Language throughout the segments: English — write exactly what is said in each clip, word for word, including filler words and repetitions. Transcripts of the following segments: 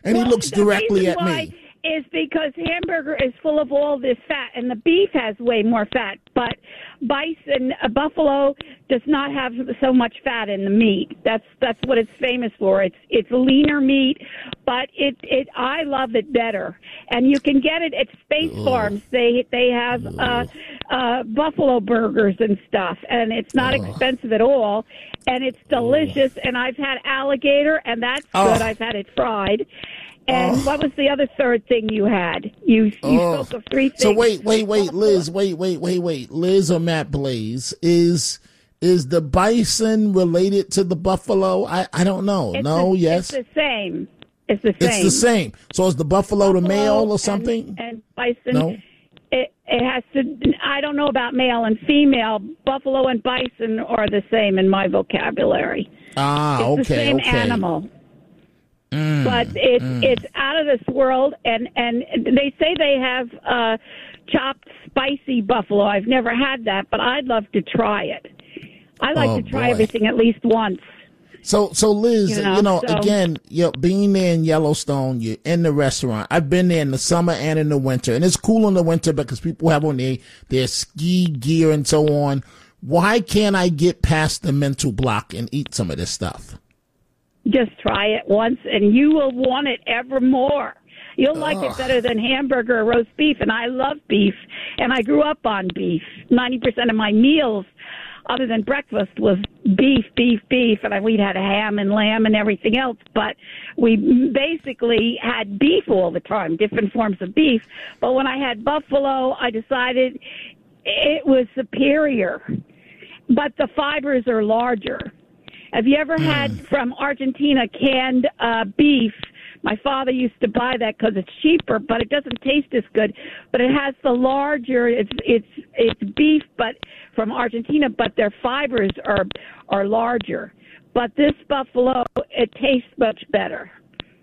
And well, he looks directly at why me. Is because hamburger is full of all this fat, and the beef has way more fat. But bison, uh, buffalo, does not have so much fat in the meat. That's that's what it's famous for. It's it's leaner meat, but it it I love it better. And you can get it at Space Ugh. Farms. They they have uh, uh, buffalo burgers and stuff, and it's not Ugh. expensive at all, and it's delicious. Ugh. And I've had alligator, and that's oh. good. I've had it fried. And oh. what was the other third thing you had? You you oh. spoke of three things. So wait, wait, wait, Liz, wait, wait, wait, wait. Liz or Matt Blaze, is is the bison related to the buffalo? I, I don't know. It's no, the, yes. It's the same. It's the same. It's the same. So is the buffalo, buffalo the male or something? And, and bison. No. It it has to. I don't know about male and female. Buffalo and bison are the same in my vocabulary. Ah, it's okay, the same okay. animal. Mm, but it's mm. it's out of this world, and, and they say they have uh, chopped spicy buffalo. I've never had that, but I'd love to try it. I like oh, to try boy. everything at least once. So, so Liz, you know, you know so, again, you know, being there in Yellowstone, you're in the restaurant. I've been there in the summer and in the winter, and it's cool in the winter because people have on their, their ski gear and so on. Why can't I get past the mental block and eat some of this stuff? Just try it once, and you will want it ever more. You'll like Ugh. it better than hamburger or roast beef, and I love beef, and I grew up on beef. ninety percent of my meals, other than breakfast, was beef, beef, beef, and we'd had ham and lamb and everything else, but we basically had beef all the time, different forms of beef. But when I had buffalo, I decided it was superior, but the fibers are larger. Have you ever had mm. from Argentina canned uh, beef? My father used to buy that because it's cheaper, but it doesn't taste as good. But it has the larger. It's it's it's beef, but from Argentina, but their fibers are are larger. But this buffalo, it tastes much better.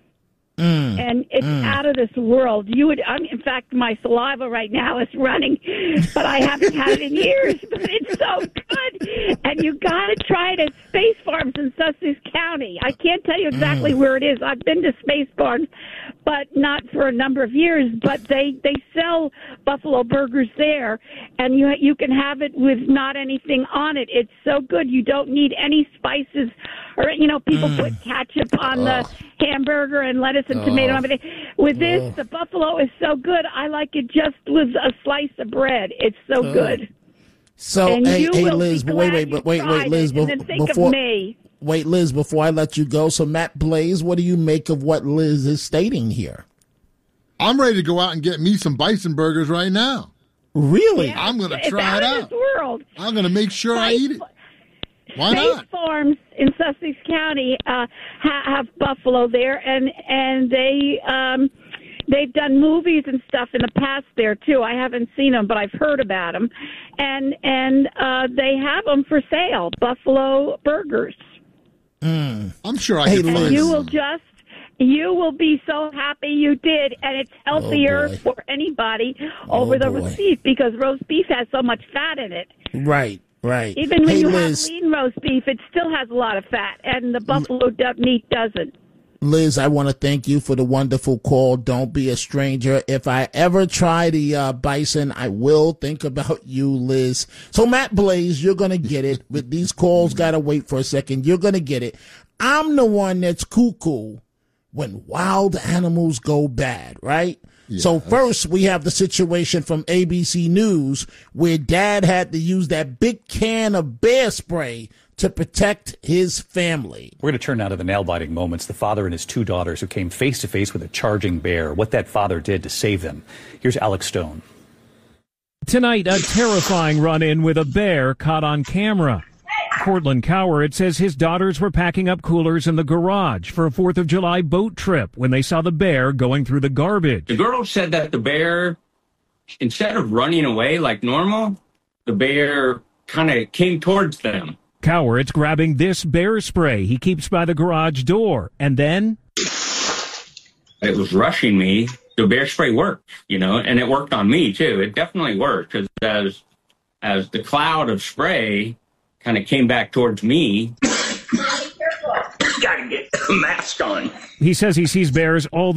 Mm, and it's mm. out of this world. You would, I mean, in fact, my saliva right now is running, but I haven't had it in years. But it's so good, and you got to try it at Space Farms in Sussex County. I can't tell you exactly mm. where it is. I've been to Space Farms, but not for a number of years. But they they sell buffalo burgers there, and you you can have it with not anything on it. It's so good. You don't need any spices, or you know, people mm. put ketchup on oh. the hamburger and lettuce and tomato and everything. With this, oh. the buffalo is so good. I like it just with a slice of bread. It's so oh. good. So, and hey, you hey will Liz, be wait, glad wait, but wait, wait, Liz, and then think before, of me. wait, Liz, before I let you go. So, Matt Blaze, what do you make of what Liz is stating here? I'm ready to go out and get me some bison burgers right now. Really? Yeah, I'm going to try out it of out. This world. I'm going to make sure Space, I eat it. Why Space not? Farms in Sussex County uh, ha- have buffalo there, and and they um, they've done movies and stuff in the past there too. I haven't seen them, but I've heard about them, and and uh, they have them for sale. Buffalo burgers. Mm. I'm sure I hey, can Liz. find You some. will just. You will be so happy you did, and it's healthier oh for anybody oh over the boy. roast beef because roast beef has so much fat in it. Right, right. Even when hey, you Liz. have lean roast beef, it still has a lot of fat, and the buffalo L- meat doesn't. Liz, I want to thank you for the wonderful call. Don't be a stranger. If I ever try the uh, bison, I will think about you, Liz. So, Matt Blaze, you're going to get it. With these calls, got to wait for a second. You're going to get it. I'm the one that's cuckoo when wild animals go bad, right? Yes. So first we have the situation from A B C News where dad had to use that big can of bear spray to protect his family. We're going to turn now to the nail-biting moments. The father and his two daughters who came face-to-face with a charging bear, what that father did to save them. Here's Alex Stone. Tonight, a terrifying run-in with a bear caught on camera. Cortland Coward says his daughters were packing up coolers in the garage for a fourth of July boat trip when they saw the bear going through the garbage. The girl said that the bear, instead of running away like normal, the bear kind of came towards them. Coward's grabbing this bear spray he keeps by the garage door, and then it was rushing me. The bear spray worked, you know, and it worked on me, too. It definitely worked because as, as the cloud of spray kind of came back towards me. Gotta get. a mask on. He says he sees bears all